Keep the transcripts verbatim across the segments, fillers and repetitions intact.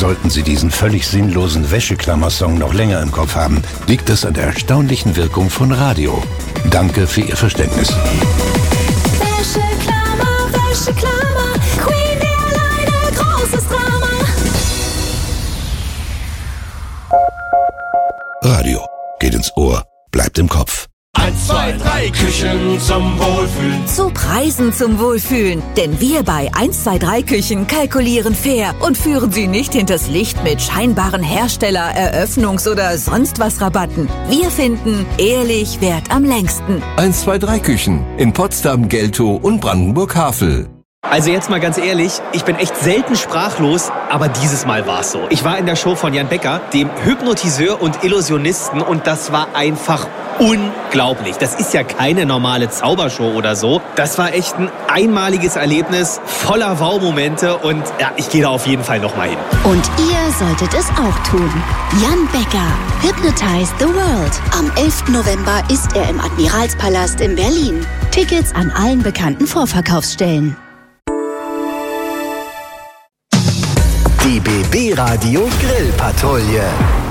Sollten Sie diesen völlig sinnlosen Wäscheklammer-Song noch länger im Kopf haben, liegt es an der erstaunlichen Wirkung von Radio. Danke für Ihr Verständnis. Wäscheklammer, Wäscheklammer, Queen Airline, großes Drama. Radio geht ins Ohr, bleibt im Kopf. Eins, zwei, drei, Küchen zum Wohlfühlen. Zu Preisen zum Wohlfühlen. Denn wir bei eins zwei drei Küchen kalkulieren fair und führen Sie nicht hinters Licht mit scheinbaren Hersteller-, Eröffnungs- oder sonst was Rabatten. Wir finden, ehrlich währt am längsten. eins zwei drei Küchen in Potsdam, Geltow und Brandenburg-Havel. Also jetzt mal ganz ehrlich, ich bin echt selten sprachlos, aber dieses Mal war's so. Ich war in der Show von Jan Becker, dem Hypnotiseur und Illusionisten, und das war einfach unglaublich. Das ist ja keine normale Zaubershow oder so. Das war echt ein einmaliges Erlebnis, voller Wow-Momente, und ja, ich gehe da auf jeden Fall nochmal hin. Und ihr solltet es auch tun. Jan Becker, Hypnotize the World. Am elften November ist er im Admiralspalast in Berlin. Tickets an allen bekannten Vorverkaufsstellen. Die B B-Radio Grillpatrouille.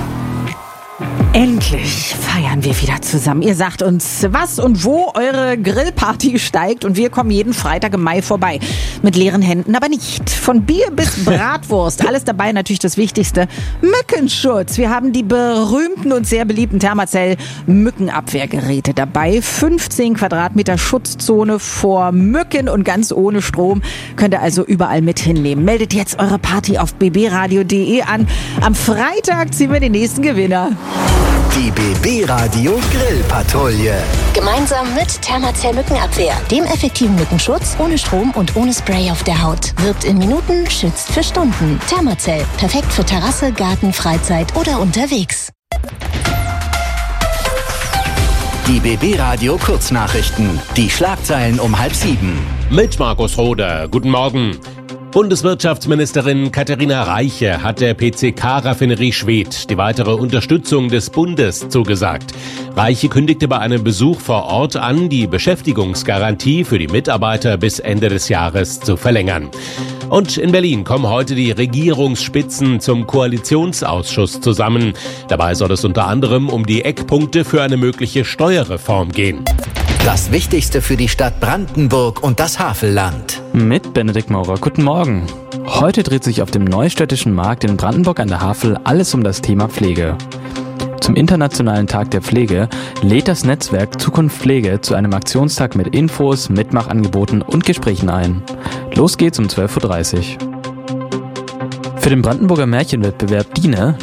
Endlich feiern wir wieder zusammen. Ihr sagt uns, was und wo eure Grillparty steigt, und wir kommen jeden Freitag im Mai vorbei. Mit leeren Händen, aber nicht. Von Bier bis Bratwurst. Alles dabei, natürlich das Wichtigste: Mückenschutz. Wir haben die berühmten und sehr beliebten Thermacell Mückenabwehrgeräte dabei. fünfzehn Quadratmeter Schutzzone vor Mücken und ganz ohne Strom. Könnt ihr also überall mit hinnehmen. Meldet jetzt eure Party auf b b radio punkt d e an. Am Freitag ziehen wir den nächsten Gewinner. Die B B-Radio Grillpatrouille. Gemeinsam mit Thermacell Mückenabwehr, dem effektiven Mückenschutz, ohne Strom und ohne Spray auf der Haut. Wirkt in Minuten, schützt für Stunden. Thermacell, perfekt für Terrasse, Garten, Freizeit oder unterwegs. Die B B-Radio Kurznachrichten. Die Schlagzeilen um halb sieben. Mit Markus Roder. Guten Morgen. Bundeswirtschaftsministerin Katharina Reiche hat der P C K-Raffinerie Schwedt die weitere Unterstützung des Bundes zugesagt. Reiche kündigte bei einem Besuch vor Ort an, die Beschäftigungsgarantie für die Mitarbeiter bis Ende des Jahres zu verlängern. Und in Berlin kommen heute die Regierungsspitzen zum Koalitionsausschuss zusammen. Dabei soll es unter anderem um die Eckpunkte für eine mögliche Steuerreform gehen. Das Wichtigste für die Stadt Brandenburg und das Havelland. Mit Benedikt Maurer. Guten Morgen. Heute dreht sich auf dem Neustädtischen Markt in Brandenburg an der Havel alles um das Thema Pflege. Zum Internationalen Tag der Pflege lädt das Netzwerk Zukunft Pflege zu einem Aktionstag mit Infos, Mitmachangeboten und Gesprächen ein. Los geht's um zwölf Uhr dreißig. Für den Brandenburger Märchenwettbewerb DINE